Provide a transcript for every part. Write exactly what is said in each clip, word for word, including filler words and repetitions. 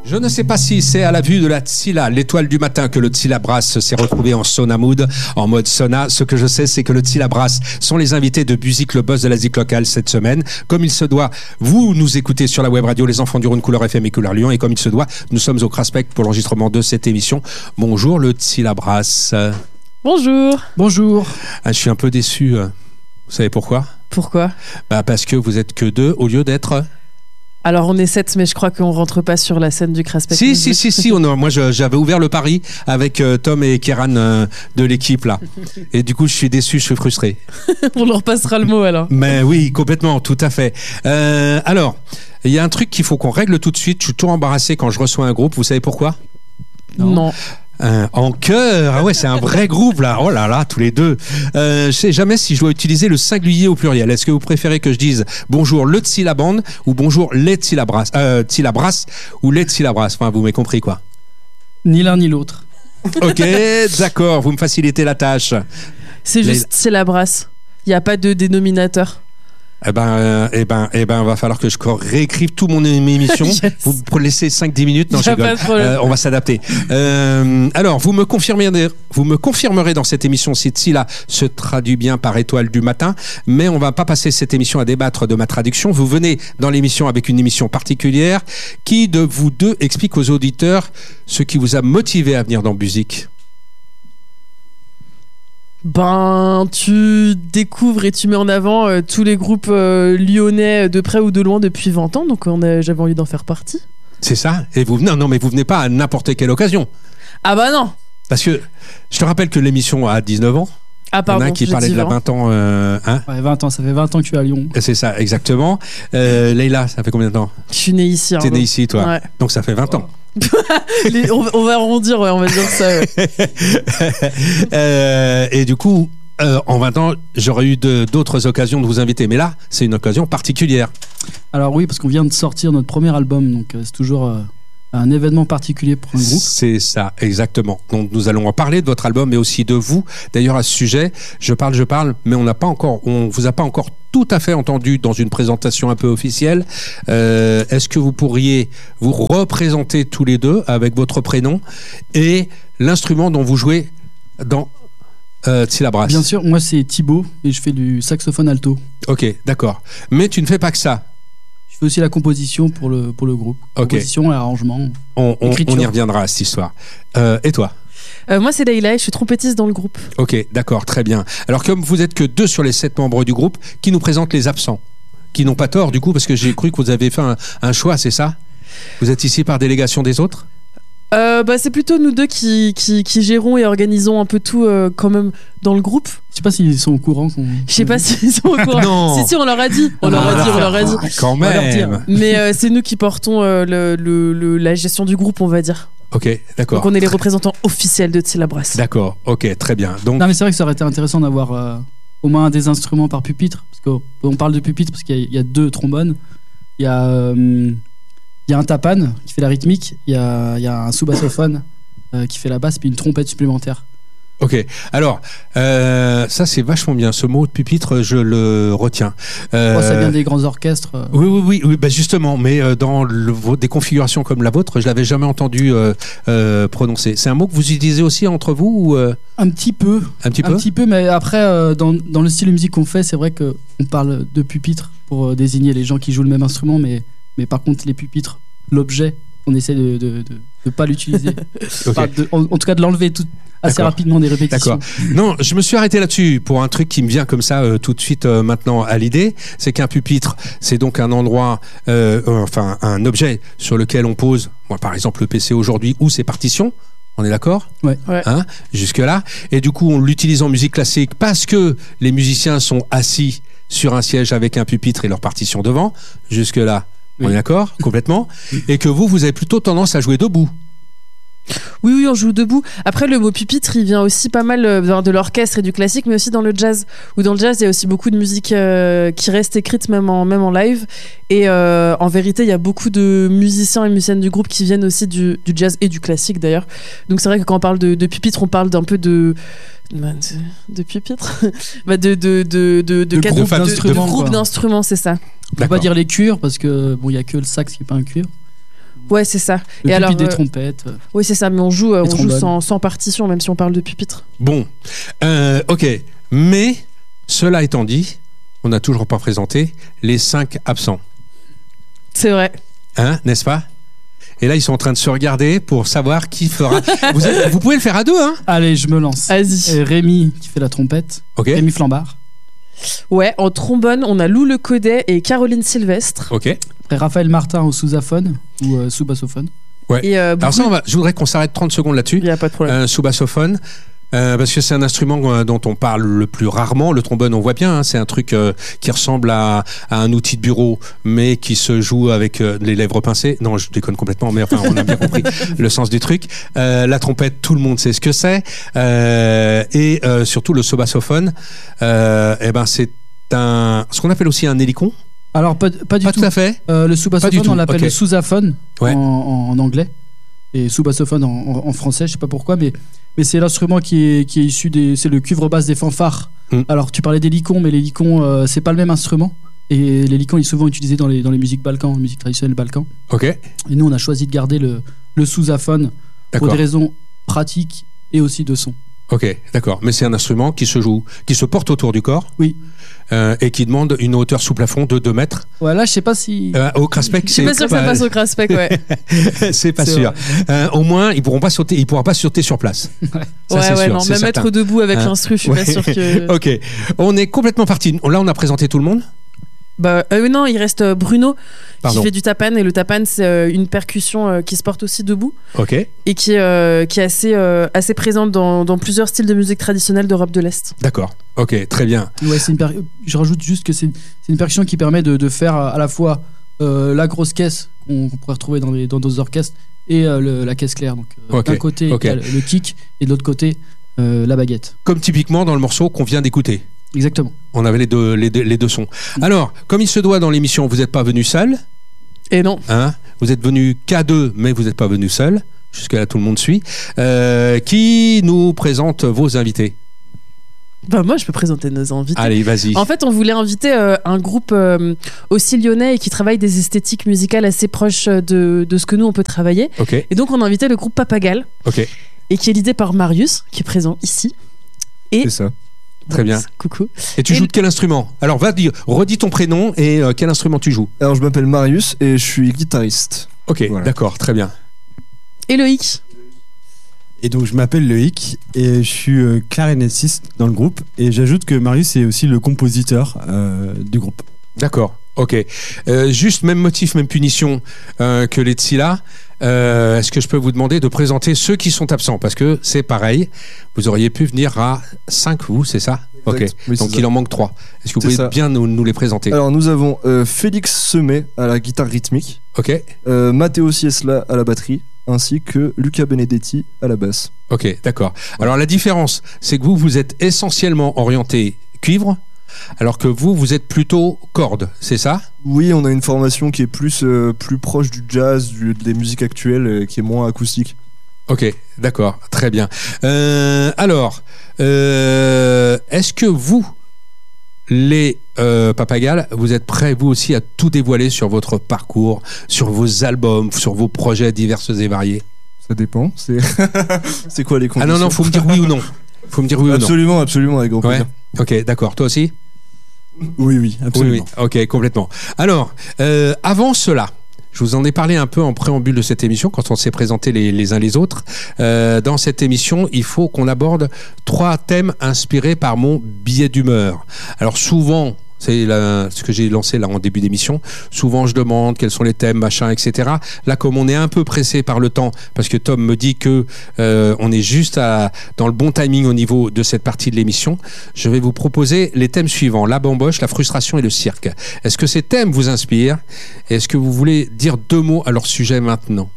Je ne sais pas si c'est à la vue de la Tsila, l'étoile du matin, que le Tsila Brass s'est retrouvé en sauna mood, en mode sauna. Ce que je sais, c'est que le Tsila Brass sont les invités de Buzik, le boss de la zik locale cette semaine. Comme il se doit, vous nous écoutez sur la web radio Les Enfants du Rhône, Couleur F M et Couleur Lyon. Et comme il se doit, nous sommes au Craspec pour l'enregistrement de cette émission. Bonjour le Tsila Brass. Bonjour. Bonjour. Ah, je suis un peu déçu. Vous savez pourquoi ? Pourquoi ? Bah parce que vous êtes que deux au lieu d'être... Alors on est sept, mais je crois qu'on rentre pas sur la scène du Craspec. Si, si, si, si, on a, moi je, j'avais ouvert le pari avec euh, Tom et Kéran euh, de l'équipe là. Et du coup je suis déçu, je suis frustré. On leur passera le mot alors. Mais oui, complètement, tout à fait. Euh, alors, il y a un truc qu'il faut qu'on règle tout de suite. Je suis toujours embarrassé quand je reçois un groupe. Vous savez pourquoi ? Non. non. Euh, en chœur, ah ouais, c'est un vrai groupe là. Oh là là, tous les deux. Euh, je sais jamais si je dois utiliser le singulier au pluriel. Est-ce que vous préférez que je dise bonjour le Tsila Band ou bonjour les Tsila Brass, euh, Tsila Brass ou les Tsila Brass. Enfin, vous m'avez compris quoi. Ni l'un ni l'autre. Ok, d'accord. Vous me facilitez la tâche. C'est juste les... Tsila Brass. Il n'y a pas de dénominateur. Eh ben, euh, eh ben, eh ben, va falloir que je réécrive tout mon émission. Yes. Vous me laissez cinq dix minutes. Non, je rigole. Euh, on va s'adapter. Euh, alors, vous me confirmerez, vous me confirmerez dans cette émission si Tsila se traduit bien par étoile du matin. Mais on va pas passer cette émission à débattre de ma traduction. Vous venez dans l'émission avec une émission particulière. Qui de vous deux explique aux auditeurs ce qui vous a motivé à venir dans Buzik ? Ben, tu découvres et tu mets en avant euh, tous les groupes euh, lyonnais de près ou de loin depuis vingt ans, donc on a, j'avais envie d'en faire partie. C'est ça ? Et vous non, non, mais vous venez pas à n'importe quelle occasion. Ah bah non. Parce que je te rappelle que l'émission a dix-neuf ans. Ah pardon, il y en a un qui parlait de la vingt ans. Euh, hein ouais, vingt ans, ça fait vingt ans que tu es à Lyon. C'est ça, exactement. Euh, Leïla, ça fait combien de temps ? Je suis née ici. Tu es née ici, toi. Ouais. Donc ça fait vingt ans. Les, on, on va arrondir, ouais, on va dire ça. Ouais. euh, et du coup, euh, en vingt ans, j'aurais eu de, d'autres occasions de vous inviter. Mais là, c'est une occasion particulière. Alors oui, parce qu'on vient de sortir notre premier album, donc euh, c'est toujours... Euh... un événement particulier pour un groupe. C'est ça, exactement. Donc nous allons en parler de votre album, mais aussi de vous. D'ailleurs, à ce sujet, je parle, je parle, mais on n'a pas encore, on vous a pas encore tout à fait entendu dans une présentation un peu officielle. Euh, est-ce que vous pourriez vous représenter tous les deux avec votre prénom et l'instrument dont vous jouez dans euh, Tsila Brass ? Bien sûr, moi c'est Thibaut et je fais du saxophone alto. Ok, d'accord. Mais tu ne fais pas que ça. Je fais aussi la composition pour le, pour le groupe. Okay. Composition et arrangement. On, on, on y reviendra à cette histoire. Euh, et toi ? euh, Moi, c'est Leïla et je suis trompettiste dans le groupe. Ok, d'accord, très bien. Alors, comme vous êtes que deux sur les sept membres du groupe, qui nous présente les absents ? Qui n'ont pas tort, du coup, parce que j'ai cru que vous avez fait un, un choix, c'est ça ? Vous êtes ici par délégation des autres ? Euh, bah, c'est plutôt nous deux qui, qui, qui gérons et organisons un peu tout euh, quand même dans le groupe. Je sais pas s'ils sont au courant. Qu'on... Je sais pas s'ils sont au courant. Non. Si, si, on leur a dit. On leur a dit, on leur a dit. Quand même. Mais euh, c'est nous qui portons euh, le, le, le, la gestion du groupe, on va dire. Ok, d'accord. Donc on est les représentants officiels de Tsila Brass. D'accord, ok, très bien. Donc... Non, mais c'est vrai que ça aurait été intéressant d'avoir euh, au moins des instruments par pupitre. Parce qu'on parle de pupitre parce qu'il y a, il y a deux trombones. Il y a... Euh, Il y a un tapane qui fait la rythmique, il y a, il y a un sous-bassophone euh, qui fait la basse, puis une trompette supplémentaire. Ok, alors, euh, ça c'est vachement bien, ce mot de pupitre, je le retiens. Euh, oh, ça vient des grands orchestres. Euh... Oui, oui, oui, oui bah justement, mais euh, dans le, des configurations comme la vôtre, je l'avais jamais entendu euh, euh, prononcer. C'est un mot que vous utilisez aussi entre vous ou euh... Un petit peu. Un petit peu. Un petit peu, mais après, euh, dans, dans le style de musique qu'on fait, c'est vrai qu'on parle de pupitre pour euh, désigner les gens qui jouent le même instrument, mais... Mais par contre, les pupitres, l'objet, on essaie de ne de, de, de pas l'utiliser. Okay. Enfin, de, en, en tout cas, de l'enlever tout, assez D'accord. rapidement des répétitions. D'accord. Non, je me suis arrêté là-dessus pour un truc qui me vient comme ça euh, tout de suite euh, maintenant à l'idée. C'est qu'un pupitre, c'est donc un endroit, euh, euh, enfin un objet sur lequel on pose, moi, par exemple le P C aujourd'hui ou ses partitions. On est d'accord ? Ouais. ouais. Hein, jusque-là. Et du coup, on l'utilise en musique classique parce que les musiciens sont assis sur un siège avec un pupitre et leur partition devant. Jusque-là. Oui. On est d'accord, complètement. Et que vous, vous avez plutôt tendance à jouer debout. Oui, oui, on joue debout. Après, le mot pupitre, il vient aussi pas mal euh, de l'orchestre et du classique, mais aussi dans le jazz. Où dans le jazz, il y a aussi beaucoup de musique euh, qui reste écrite même en, même en live. Et euh, en vérité, il y a beaucoup de musiciens et musiciennes du groupe qui viennent aussi du, du jazz et du classique d'ailleurs. Donc c'est vrai que quand on parle de, de pupitre, on parle d'un peu de... De, de pupitre bah de, de, de, de, de, de quatre, groupe de, d'instruments, de groupe d'instruments, c'est ça. On peut pas dire les cuivres parce que bon, il y a que le sax qui est pas un cuivre. Ouais, c'est ça. Le et alors, des euh, trompettes. Oui, c'est ça, mais on joue, euh, on joue sans, sans partition, même si on parle de pupitre. Bon, euh, ok. Mais, cela étant dit, on n'a toujours pas présenté les cinq absents. C'est vrai. Hein, n'est-ce pas? Et là, ils sont en train de se regarder pour savoir qui fera. vous, êtes, vous pouvez le faire à deux, hein? Allez, je me lance. Vas-y. Et Rémi qui fait la trompette. Ok. Rémi Flambard. Ouais, en trombone, on a Lou Le Codet et Caroline Sylvestre. Ok. Après Raphaël Martin au sousaphone ou euh, sous-bassophone. Ouais. Et euh, Alors ça, on va, je voudrais qu'on s'arrête trente secondes là-dessus. Il n'y a pas de problème. Euh, sous-bassophone. Euh, parce que c'est un instrument euh, dont on parle le plus rarement. Le trombone, on voit bien, hein, c'est un truc euh, qui ressemble à, à un outil de bureau, mais qui se joue avec euh, les lèvres pincées. Non, je déconne complètement, mais enfin, on a bien compris le sens du truc. Euh, la trompette, tout le monde sait ce que c'est. Euh, et euh, surtout le sous-bassophone, euh, eh ben, c'est un, ce qu'on appelle aussi un hélicon. Alors, pas, pas du Pas tout. tout à fait. Euh, le sous-bassophone, on l'appelle okay. le sousaphone ouais. en, en, en anglais. Et sous-bassophone en, en, en français, je sais pas pourquoi, mais, mais c'est l'instrument qui est, qui est issu des. C'est le cuivre basse des fanfares. Mm. Alors, tu parlais d'hélicon, mais l'hélicon, euh, c'est pas le même instrument. Et l'hélicon est souvent utilisé dans les, dans les musiques balkans, musique traditionnelle balkan. Ok. Et nous, on a choisi de garder le, le sousaphone pour des raisons pratiques et aussi de son. Ok, d'accord. Mais c'est un instrument qui se joue, qui se porte autour du corps. Oui. Euh, et qui demande une hauteur sous plafond de deux mètres. Ouais, là, je sais pas si. Euh, au Craspec, je suis pas sûr que ça passe au Craspec, ouais. c'est pas c'est sûr. Euh, au moins, ils pourront pas sauter, ils pourront pas sauter sur place. Ouais, ça, ouais, c'est ouais sûr, non, c'est même certain. être debout avec hein l'instru, je suis ouais. pas sûr que. Ok, on est complètement parti. Là, on a présenté tout le monde. Bah euh, non, il reste Bruno Pardon. qui fait du tapan et le tapan c'est euh, une percussion euh, qui se porte aussi debout. Ok. Et qui euh, qui est assez euh, assez présente dans, dans plusieurs styles de musique traditionnelle d'Europe de l'Est. D'accord. Ok, très bien. Ouais, c'est une per... je rajoute juste que c'est c'est une percussion qui permet de, de faire à la fois euh, la grosse caisse qu'on pourrait retrouver dans les dans d'autres orchestres et euh, le, la caisse claire. Donc euh, okay. d'un côté okay. il y a le kick et de l'autre côté euh, la baguette. Comme typiquement dans le morceau qu'on vient d'écouter. Exactement. On avait les deux, les deux, les deux sons. Alors, comme il se doit dans l'émission, vous n'êtes pas venu seul. Et non. Hein, vous êtes venu qu'à deux, mais vous n'êtes pas venu seul. Jusqu'à là, tout le monde suit. Euh, qui nous présente vos invités? Bah moi, je peux présenter nos invités. Allez, vas-y. En fait, on voulait inviter euh, un groupe euh, aussi lyonnais et qui travaille des esthétiques musicales assez proches de, de ce que nous, on peut travailler. Okay. Et donc, on a invité le groupe Papagal. Okay. Et qui est l'idée par Marius, qui est présent ici. Et c'est ça. Très bien. Coucou. Et tu et joues de quel instrument? Alors, va dire, redis ton prénom et euh, quel instrument tu joues? Alors, je m'appelle Marius et je suis guitariste. Ok, voilà. D'accord, très bien. Et Loïc? Et donc, je m'appelle Loïc et je suis euh, clarinettiste dans le groupe. Et j'ajoute que Marius est aussi le compositeur euh, du groupe. D'accord, ok. Euh, juste même motif, même punition euh, que les Tsila. Euh, est-ce que je peux vous demander de présenter ceux qui sont absents? Parce que c'est pareil, vous auriez pu venir à cinq, vous, c'est ça? Ok, oui, donc il ça. En manque trois. Est-ce que vous c'est pouvez ça. bien nous, nous les présenter? Alors nous avons euh, Félix Semet à la guitare rythmique, ok. euh, Matteo Siesla à la batterie, ainsi que Luca Benedetti à la basse. Ok, d'accord. Alors la différence, c'est que vous, vous êtes essentiellement orienté cuivre, alors que vous, vous êtes plutôt cordes, c'est ça? Oui, on a une formation qui est plus, euh, plus proche du jazz, du, des musiques actuelles, euh, qui est moins acoustique. Ok, d'accord, très bien. Euh, alors, euh, est-ce que vous, les euh, Papagal, vous êtes prêts, vous aussi, à tout dévoiler sur votre parcours, sur vos albums, sur vos projets divers et variés? Ça dépend, c'est c'est quoi les conditions? Ah non, non, faut me dire oui ou non. Faut me dire oui absolument, ou non. Absolument, absolument, avec grand plaisir. Ouais. Ok, d'accord. Toi aussi? Oui, oui, absolument. Oui, oui. Ok, complètement. Alors, euh, avant cela, je vous en ai parlé un peu en préambule de cette émission, quand on s'est présentés les, les uns les autres. Euh, dans cette émission, il faut qu'on aborde trois thèmes inspirés par mon billet d'humeur. Alors souvent, c'est la, ce que j'ai lancé là en début d'émission. Souvent, je demande quels sont les thèmes, machin, et cetera. Là, comme on est un peu pressé par le temps, parce que Tom me dit que euh, on est juste à, dans le bon timing au niveau de cette partie de l'émission, je vais vous proposer les thèmes suivants: la bamboche, la frustration et le cirque. Est-ce que ces thèmes vous inspirent? Est-ce que vous voulez dire deux mots à leur sujet maintenant?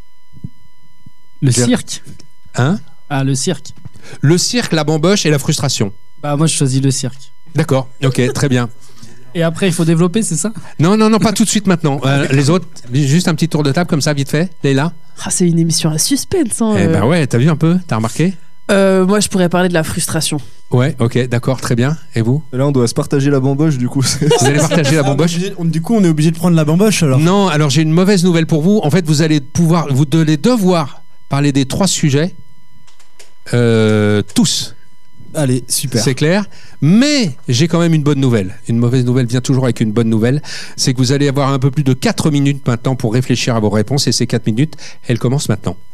Le cirque. Hein? Ah, le cirque. Le cirque, la bamboche et la frustration. Bah moi, je choisis le cirque. D'accord, ok, très bien. Et après, il faut développer, c'est ça? Non, non, non, pas tout de suite maintenant. Euh, les autres, juste un petit tour de table comme ça, vite fait. Leïla? Ah, c'est une émission à suspense. Hein, eh euh... ben ouais, t'as vu un peu? T'as remarqué? euh, Moi, je pourrais parler de la frustration. Ouais, ok, d'accord, très bien. Et vous? Et là, on doit se partager la bamboche, du coup. Vous allez partager la bamboche? Ah, on, du coup, on est obligé de prendre la bamboche alors? Non, alors j'ai une mauvaise nouvelle pour vous. En fait, vous allez pouvoir, vous allez devoir parler des trois sujets, euh, tous. Allez, super. C'est clair. Mais j'ai quand même une bonne nouvelle. Une mauvaise nouvelle vient toujours avec une bonne nouvelle. C'est que vous allez avoir un peu plus de quatre minutes maintenant pour réfléchir à vos réponses. Et ces quatre minutes, elles commencent maintenant.